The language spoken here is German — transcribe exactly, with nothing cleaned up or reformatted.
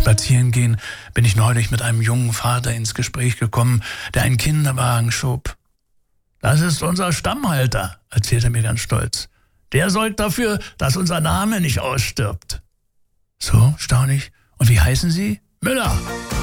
Spazierengehen bin ich neulich mit einem jungen Vater ins Gespräch gekommen, der einen Kinderwagen schob. »Das ist unser Stammhalter«, erzählt er mir ganz stolz. »Der sorgt dafür, dass unser Name nicht ausstirbt.« »So, staune ich. Und wie heißen Sie?« »Müller.«